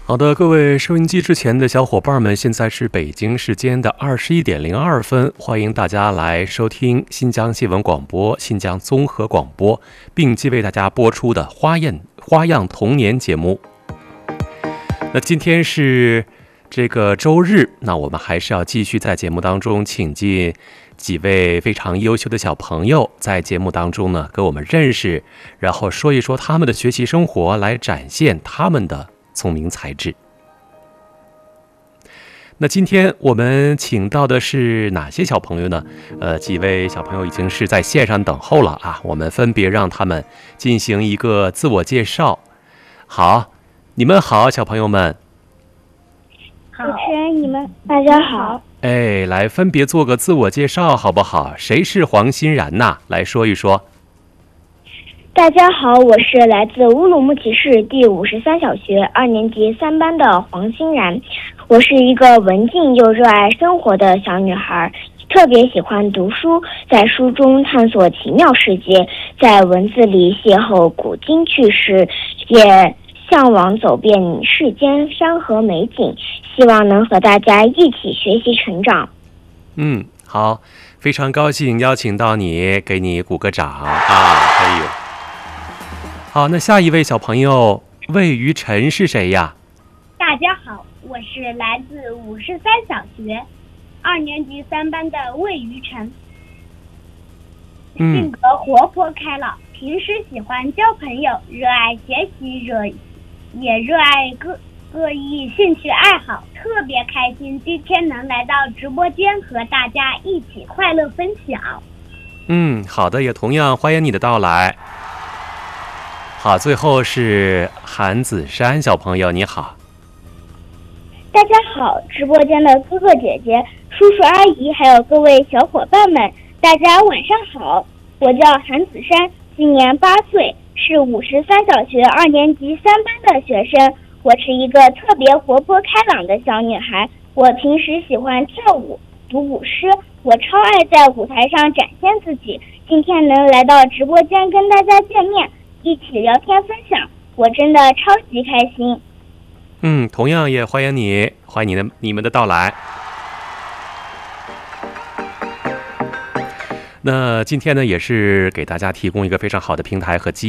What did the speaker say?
好的，各位收音机之前的小伙伴们，现在是北京时间的21:02，欢迎大家来收听新疆新闻广播、新疆综合广播，并即为大家播出的花样童年节目。那今天是这个周日，那我们还是要继续在节目当中请进几位非常优秀的小朋友，在节目当中呢跟我们认识，然后说一说他们的学习生活，来展现他们的聪明才智。那今天我们请到的是哪些小朋友呢？几位小朋友已经是在线上等候了啊，我们分别让他们进行一个自我介绍。好，你们好，小朋友们。 主持人，你们大家好。 来分别做个自我介绍好不好？谁是黄欣然呐？来说一说。 大家好，我是来自乌鲁木齐市第53小学2年级3班的黄欣然。我是一个文静又热爱生活的小女孩，特别喜欢读书，在书中探索奇妙世界，在文字里邂逅古今趣事，也向往走遍世间山河美景，希望能和大家一起学习成长。 好，非常高兴邀请到你，给你鼓个掌啊！可以。好，那下一位小朋友魏于晨是谁呀？ 大家好，我是来自53小学2年级3班的魏于晨。性格活泼开朗，平时喜欢交朋友，热爱学习，也热爱各异兴趣爱好，特别开心今天能来到直播间和大家一起快乐分享。 好的，也同样欢迎你的到来。好，最后是韩子珊小朋友，你好。 大家好，直播间的哥哥姐姐、叔叔阿姨，还有各位小伙伴们，大家晚上好。我叫韩子珊，今年8岁，是53小学2年级3班的学生。我是一个特别活泼开朗的小女孩，我平时喜欢跳舞、读古诗，我超爱在舞台上展现自己。今天能来到直播间跟大家见面，一起聊天分享，我真的超级开心。 同样也欢迎你们的到来。那今天呢，也是给大家提供一个非常好的平台和机